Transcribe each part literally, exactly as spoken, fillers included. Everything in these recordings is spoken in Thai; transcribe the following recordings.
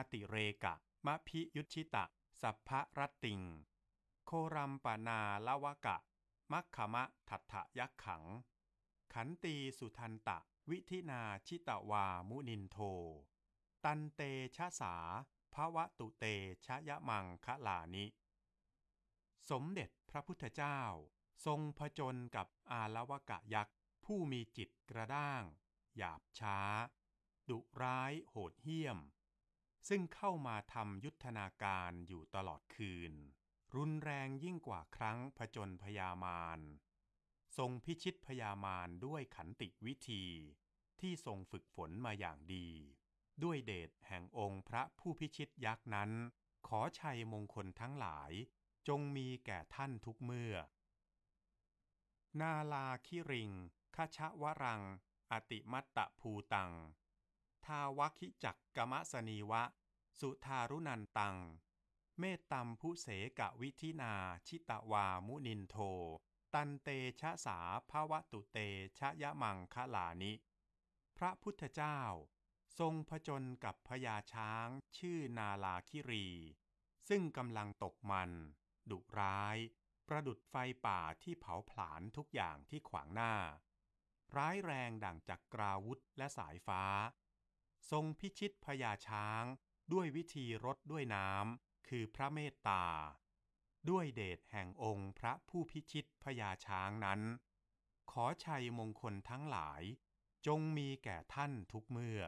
ติเรกะมะพิยุชิตะสัพพะรัตติงโครัมปนาละวะกะมัคขมะทัตถยักขังขันตีสุทันตะวิธินาชิตวามุนินโทตันเตชะสาภวตุเตชะยะมังคะลานิสมเด็จพระพุทธเจ้าทรงผจญกับอาละวกะยักษ์ผู้มีจิตกระด้างหยาบช้าดุร้ายโหดเหี้ยมซึ่งเข้ามาทำยุทธนาการอยู่ตลอดคืนรุนแรงยิ่งกว่าครั้งผจญพยามารทรงพิชิตพยามารด้วยขันติวิธีที่ทรงฝึกฝนมาอย่างดีด้วยเดชแห่งองค์พระผู้พิชิตยักษ์นั้นขอชัยมงคลทั้งหลายจงมีแก่ท่านทุกเมื่อนาลาคิริงคชวรังอติมัตตภูตังทาวคิจักกมะสนีวะสุทารุนันตังเมตตัมพุเสกวิธินาชิตวามุนินโทตันเตชะสาภวตุเตชะยะมังคะลานิพระพุทธเจ้าทรงผจญกับพญาช้างชื่อนาลาคิรีซึ่งกำลังตกมันดุร้ายประดุจไฟป่าที่เผาผลาญทุกอย่างที่ขวางหน้าร้ายแรงดั่งจักราวุธและสายฟ้าทรงพิชิตพญาช้างด้วยวิธีรดด้วยน้ำคือพระเมตตาด้วยเดชแห่งองค์พระผู้พิชิตพญาช้างนั้นขอชัยมงคลทั้งหลายจงมีแก่ท่านทุกเมื่อ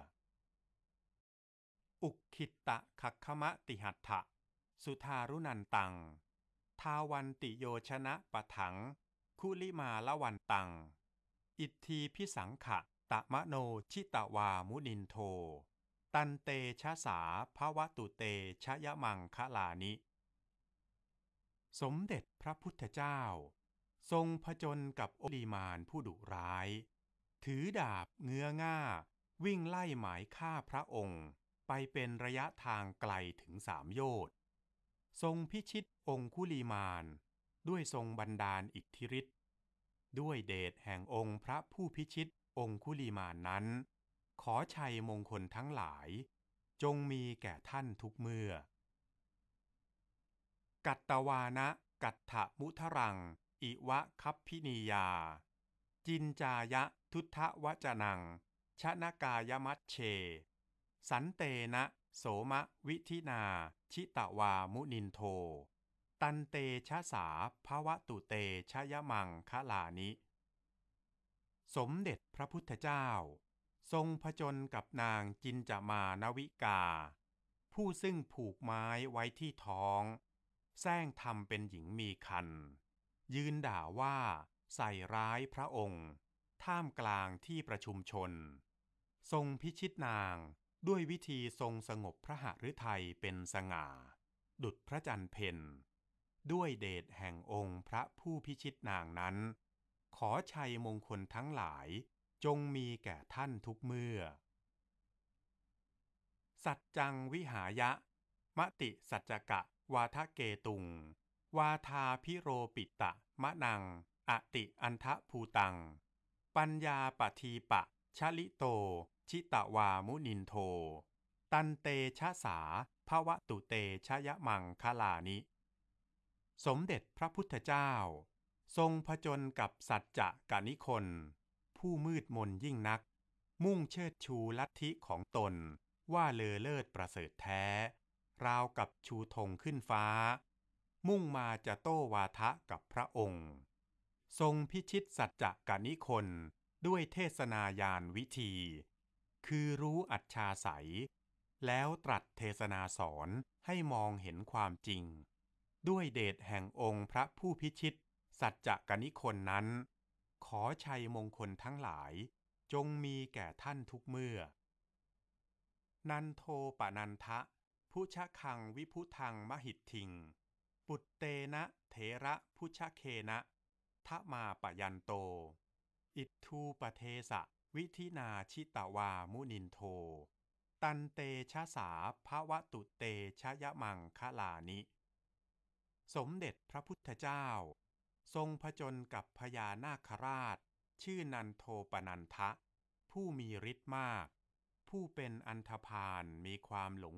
อุกขิตตะขักขมะติหัตถะสุทารุนันตังทาวันติโยชนะปะถังคุลิมาละวันตังอิทธีพิสังขะตะมะโนชิตวามุนินโทตันเตชะสาภวตุเตชะยะมังคะลานิสมเด็จพระพุทธเจ้าทรงผจญกับโอลีมานผู้ดุร้ายถือดาบเงื้อง่าวิ่งไล่หมายฆ่าพระองค์ไปเป็นระยะทางไกลถึงสามโยชน์ทรงพิชิตองคุลีมานด้วยทรงบันดาลอิทธิฤทธิ์ด้วยเดชแห่งองค์พระผู้พิชิตองคุลีมานนั้นขอชัยมงคลทั้งหลายจงมีแก่ท่านทุกเมื่อกัตตวานะกัตถมุทรังอิวะคัพพินียาจินจายะทุทธวจนังชนกายมัชเชสันเตนะโสมะวิธินาชิตวามุนินโทตันเตชะสาภวตุเตชะยะมังคะลานิสมเด็จพระพุทธเจ้าทรงผจญกับนางจินจามานวิกาผู้ซึ่งผูกไม้ไว้ที่ท้องแซงทำเป็นหญิงมีครรภ์ยืนด่าว่าใส่ร้ายพระองค์ท่ามกลางที่ประชุมชนทรงพิชิตนางด้วยวิธีทรงสงบพระหฤทัยเป็นสง่าดุจพระจันทร์เพ็ญด้วยเดชแห่งองค์พระผู้พิชิตนางนั้นขอชัยมงคลทั้งหลายจงมีแก่ท่านทุกเมื่อสัจจังวิหายะมติสัจจกะวาทะเกตุงวาทาพิโรปิตะมะนังอติอันทะภูตังปัญญาปทีปะชลิโตชิตวามุนินโทตันเตชะสาภวตุเตชะยะมังคะลานิสมเด็จพระพุทธเจ้าทรงผจญกับสัจจะกนิคนผู้มืดมนยิ่งนักมุ่งเชิดชูลัทธิของตนว่าเลอเลิศประเสริฐแท้ราวกับชูธงขึ้นฟ้ามุ่งมาจะโต้วาทะกับพระองค์ทรงพิชิตสัจจะกนิคนด้วยเทศนายานวิธีคือรู้อัจฉาสัยแล้วตรัสเทศนาสอนให้มองเห็นความจริงด้วยเดชแห่งองค์พระผู้พิชิตสัจจะกนิคนนั้นขอชัยมงคลทั้งหลายจงมีแก่ท่านทุกเมื่อนันโทปนันทะพุชคังวิพุทังมหิทธิงปุตเตนะเถระพุชเคนะทะมาปยันโตอิทธูปเทสะวิธินาชิตวามุนินโทตันเตชะสาภวตุเตชะยะมังคะลานิสมเด็จพระพุทธเจ้าทรงผจญกับพญานาคราชชื่อนันโทปนันทะผู้มีฤทธิ์มากผู้เป็นอันธพาลมีความหลง